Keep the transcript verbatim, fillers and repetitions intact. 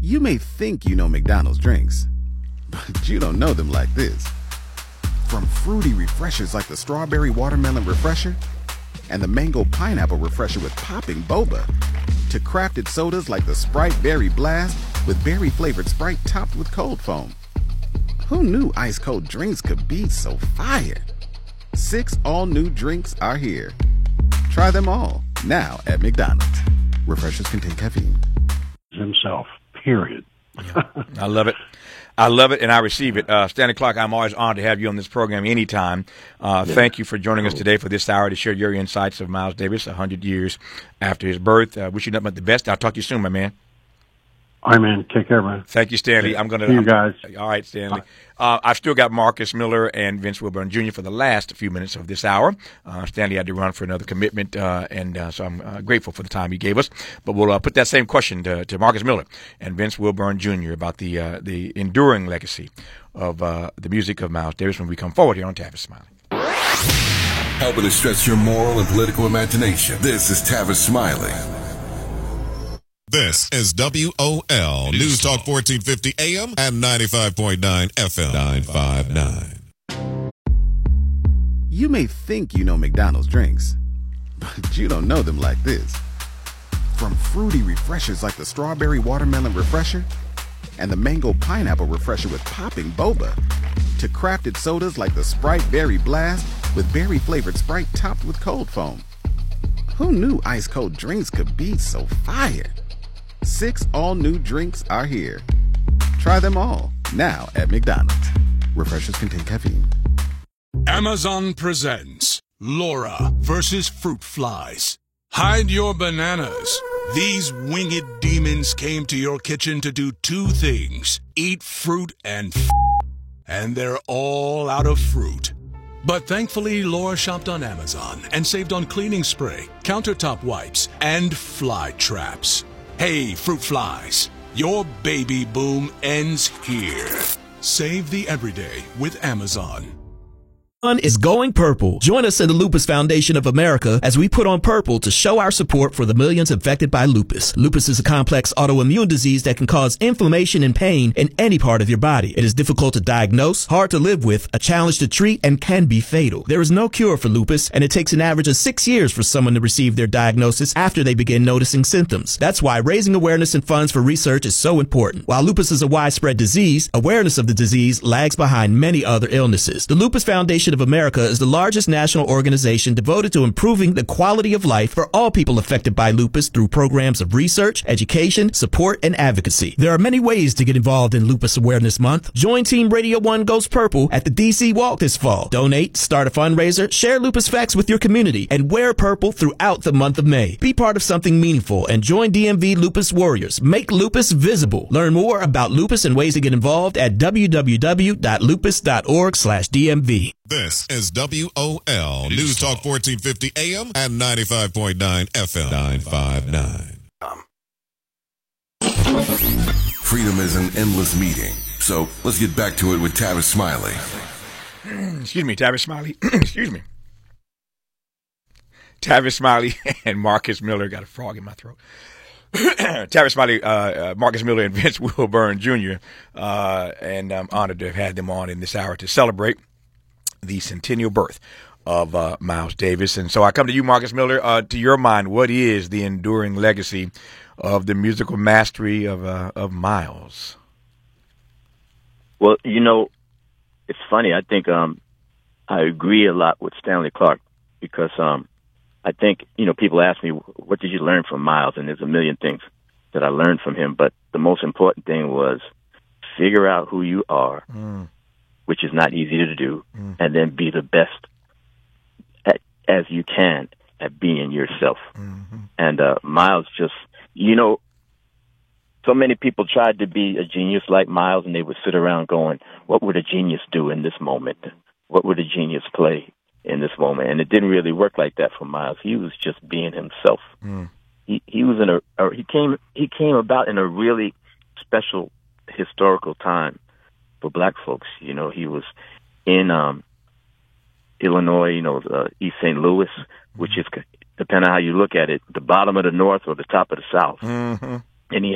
You may think you know McDonald's drinks, but you don't know them like this. From fruity refreshers like the Strawberry Watermelon Refresher and the Mango Pineapple Refresher with popping boba, to crafted sodas like the Sprite Berry Blast with berry-flavored Sprite topped with cold foam. Who knew ice-cold drinks could be so fire? Six all-new drinks are here. Try them all, now at McDonald's. Refreshers contain caffeine. Himself, period. Yeah, I love it. I love it, and I receive it. Uh, Stanley Clarke, I'm always honored to have you on this program anytime. Uh, yeah. Thank you for joining us today for this hour to share your insights of Miles Davis one hundred years after his birth. Uh, wish you nothing but the best. I'll talk to you soon, my man. All right, man. Take care, man. Thank you, Stanley. I'm going to. See you guys. All right, Stanley. Uh, I've still got Marcus Miller and Vince Wilburn Junior for the last few minutes of this hour. Uh, Stanley had to run for another commitment, uh, and uh, so I'm uh, grateful for the time he gave us. But we'll uh, put that same question to, to Marcus Miller and Vince Wilburn Junior about the uh, the enduring legacy of uh, the music of Miles Davis when we come forward here on Tavis Smiley. Helping to stretch your moral and political imagination. This is Tavis Smiley. This is W O L News Talk fourteen fifty A M and ninety-five point nine F M. nine five nine. You may think you know McDonald's drinks, but you don't know them like this. From fruity refreshers like the Strawberry Watermelon Refresher and the Mango Pineapple Refresher with popping boba, to crafted sodas like the Sprite Berry Blast with berry-flavored Sprite topped with cold foam. Who knew ice-cold drinks could be so fire? Six all-new drinks are here. Try them all, now at McDonald's. Refreshers contain caffeine. Amazon presents Laura versus Fruit Flies. Hide your bananas. These winged demons came to your kitchen to do two things: eat fruit and f***, and they're all out of fruit. But thankfully, Laura shopped on Amazon and saved on cleaning spray, countertop wipes, and fly traps. Hey, fruit flies, your baby boom ends here. Save the everyday with Amazon. Is going purple. Join us in the Lupus Foundation of America as we put on purple to show our support for the millions affected by lupus. Lupus is a complex autoimmune disease that can cause inflammation and pain in any part of your body. It is difficult to diagnose, hard to live with, a challenge to treat, and can be fatal. There is no cure for lupus, and it takes an average of six years for someone to receive their diagnosis after they begin noticing symptoms. That's why raising awareness and funds for research is so important. While lupus is a widespread disease, awareness of the disease lags behind many other illnesses. The Lupus Foundation of America is the largest national organization devoted to improving the quality of life for all people affected by lupus through programs of research, education, support, and advocacy. There are many ways to get involved in Lupus Awareness Month. Join Team Radio one Goes Purple at the D C Walk this fall. Donate, start a fundraiser, share lupus facts with your community, and wear purple throughout the month of May. Be part of something meaningful and join D M V Lupus Warriors. Make lupus visible. Learn more about lupus and ways to get involved at w w w dot lupus dot org slash D M V. This is W O L News Talk fourteen fifty A M and ninety-five point nine F M. nine five nine. Freedom is an endless meeting, so let's get back to it with Tavis Smiley. Excuse me, Tavis Smiley. Excuse me. Tavis Smiley and Marcus Miller. Got a frog in my throat. Tavis Smiley, uh, uh, Marcus Miller, and Vince Wilburn Junior Uh, and I'm honored to have had them on in this hour to celebrate the centennial birth of uh, Miles Davis. And so I come to you, Marcus Miller. Uh, to your mind, what is the enduring legacy of the musical mastery of uh, of Miles? Well, you know, it's funny. I think um, I agree a lot with Stanley Clarke because um, I think, you know, people ask me, what did you learn from Miles? And there's a million things that I learned from him. But the most important thing was figure out who you are, mm. which is not easy to do, mm. and then be the best at, as you can at being yourself. Mm-hmm. And uh, Miles just, you know, so many people tried to be a genius like Miles, and they would sit around going, what would a genius do in this moment? What would a genius play in this moment? And it didn't really work like that for Miles. He was just being himself. Mm. He he was in a, or he came he came about in a really special historical time for black folks. You know, he was in um, Illinois, you know, uh, East Saint Louis, which is, depending on how you look at it, the bottom of the North or the top of the South. Mm-hmm. And he